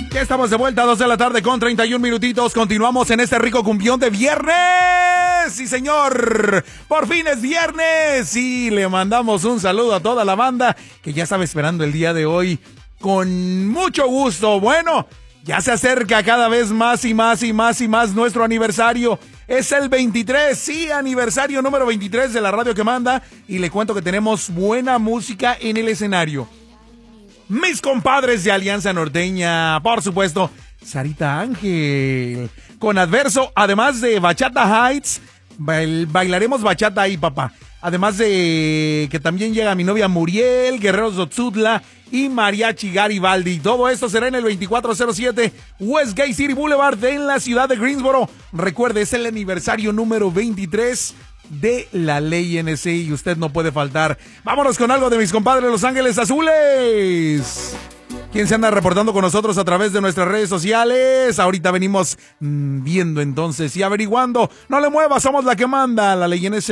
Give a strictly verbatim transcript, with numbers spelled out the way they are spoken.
Ya estamos de vuelta a dos de la tarde con treinta y un minutitos. Continuamos en este rico cumbión de viernes. Sí, señor. Por fin es viernes. Y le mandamos un saludo a toda la banda que ya estaba esperando el día de hoy con mucho gusto. Bueno, ya se acerca cada vez más y más y más y más nuestro aniversario. Es el veintitrés, sí, aniversario número veintitrés de la radio que manda. Y le cuento que tenemos buena música en el escenario. Mis compadres de Alianza Norteña, por supuesto, Sarita Ángel, con Adverso, además de Bachata Heights, bail, bailaremos bachata ahí, papá. Además de que también llega mi novia Muriel, Guerreros Otzutla y Mariachi Garibaldi. Todo esto será en el veinticuatro cero siete Westgate City Boulevard en la ciudad de Greensboro. Recuerde, es el aniversario número veintitrés de la Ley N C y usted no puede faltar. Vámonos con algo de mis compadres Los Ángeles Azules. ¿Quién se anda reportando con nosotros a través de nuestras redes sociales? Ahorita venimos mmm, viendo entonces y averiguando. No le muevas, somos la que manda, la Ley N C.